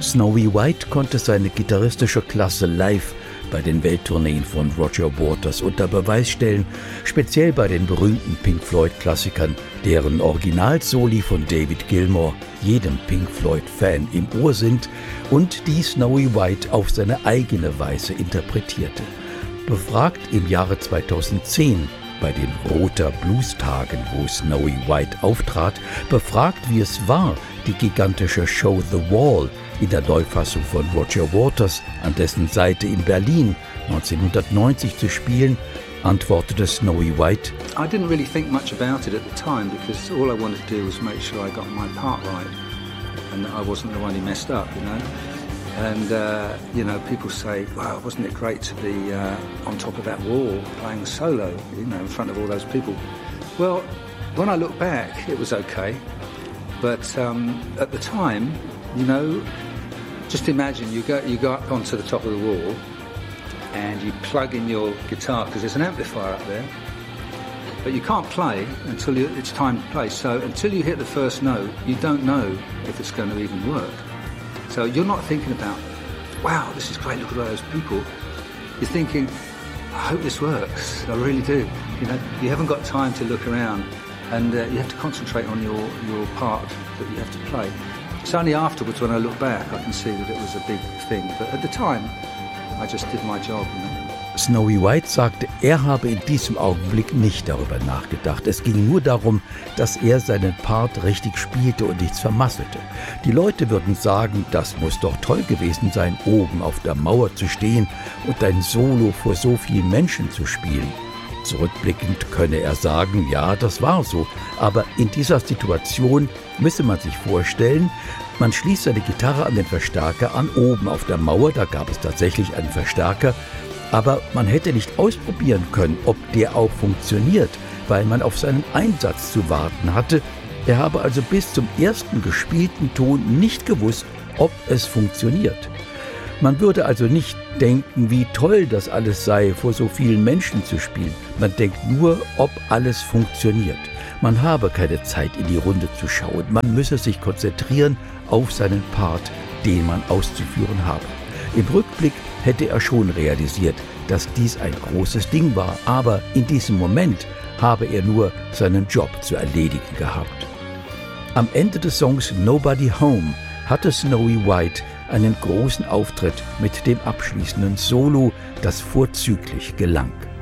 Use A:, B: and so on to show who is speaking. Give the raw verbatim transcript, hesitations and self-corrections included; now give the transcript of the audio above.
A: Snowy White konnte seine gitarristische Klasse live bei den Welttourneen von Roger Waters unter Beweis stellen, speziell bei den berühmten Pink Floyd-Klassikern, deren Originalsoli von David Gilmour jedem Pink Floyd-Fan im Ohr sind und die Snowy White auf seine eigene Weise interpretierte. Befragt im Jahre zweitausendzehn bei den Roter Blues-Tagen, wo Snowy White auftrat, befragt, wie es war, die gigantische Show The Wall in der Neufassung von Roger Waters an dessen Seite in Berlin neunzehnhundertneunzig zu spielen, antwortete Snowy White:
B: I didn't really think much about it at the time because all I wanted to do was make sure I got my part right and that I wasn't the one who messed up, you know. And, uh, you know, people say, wow, wasn't it great to be uh, on top of that wall playing a solo, you know, in front of all those people. Well, when I look back, it was okay. But um, at the time, you know, just imagine you go, you go up onto the top of the wall and you plug in your guitar because there's an amplifier up there. But you can't play until you, it's time to play. So until you hit the first note, you don't know if it's going to even work. So you're not thinking about, wow, this is great, look at all those people. You're thinking, I hope this works, I really do. You know, you haven't got time to look around and uh, you have to concentrate on your, your part that you have to play. It's only afterwards when I look back I can see that it was a big thing. But at the time, I just did my job, you know.
A: Snowy White sagte, er habe in diesem Augenblick nicht darüber nachgedacht. Es ging nur darum, dass er seinen Part richtig spielte und nichts vermasselte. Die Leute würden sagen, das muss doch toll gewesen sein, oben auf der Mauer zu stehen und ein Solo vor so vielen Menschen zu spielen. Zurückblickend könne er sagen, ja, das war so. Aber in dieser Situation müsse man sich vorstellen, man schließt seine Gitarre an den Verstärker an, oben auf der Mauer, da gab es tatsächlich einen Verstärker, aber man hätte nicht ausprobieren können, ob der auch funktioniert, weil man auf seinen Einsatz zu warten hatte. Er habe also bis zum ersten gespielten Ton nicht gewusst, ob es funktioniert. Man würde also nicht denken, wie toll das alles sei, vor so vielen Menschen zu spielen. Man denkt nur, ob alles funktioniert. Man habe keine Zeit, in die Runde zu schauen. Man müsse sich konzentrieren auf seinen Part, den man auszuführen habe. Im Rückblick hätte er schon realisiert, dass dies ein großes Ding war, aber in diesem Moment habe er nur seinen Job zu erledigen gehabt. Am Ende des Songs Nobody Home hatte Snowy White einen großen Auftritt mit dem abschließenden Solo, das vorzüglich gelang.